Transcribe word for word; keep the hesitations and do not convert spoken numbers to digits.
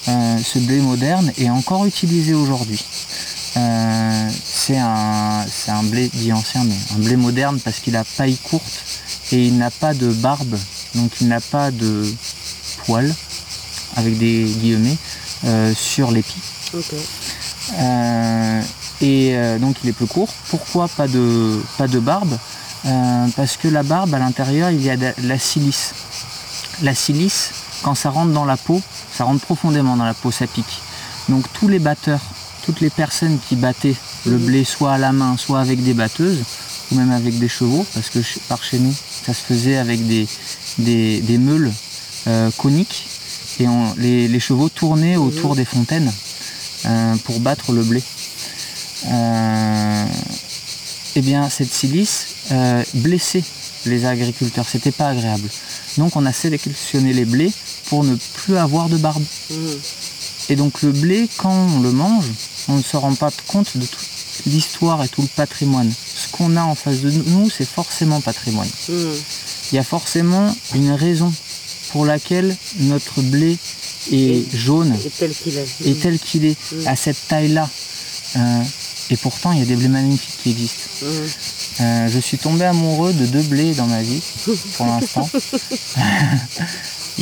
euh, ce blé moderne est encore utilisé aujourd'hui. Euh, c'est un, c'est un blé dit ancien, mais un blé moderne parce qu'il a paille courte et il n'a pas de barbe, donc il n'a pas de poils, avec des guillemets, euh, sur l'épi. Okay. Euh, et euh, donc il est plus court. Pourquoi pas de, pas de barbe? euh, Parce que la barbe, à l'intérieur, il y a de la silice. La silice, quand ça rentre dans la peau, ça rentre profondément dans la peau, ça pique. Donc tous les batteurs, toutes les personnes qui battaient le blé soit à la main, soit avec des batteuses, ou même avec des chevaux, parce que par chez nous, ça se faisait avec des, des, des meules euh, coniques, et on, les, les chevaux tournaient autour des fontaines euh, pour battre le blé. Euh, et bien cette silice euh, blessait les agriculteurs, c'était pas agréable. Donc on a sélectionné les blés pour ne plus avoir de barbe. Mmh. Et donc le blé, quand on le mange, on ne se rend pas compte de toute l'histoire et tout le patrimoine. Ce qu'on a en face de nous, c'est forcément patrimoine. Mmh. Il y a forcément une raison pour laquelle notre blé est et, jaune et tel qu'il est, et tel qu'il est mmh. à cette taille-là. Euh, et pourtant, il y a des blés magnifiques qui existent. Mmh. Euh, je suis tombé amoureux de deux blés dans ma vie, pour l'instant.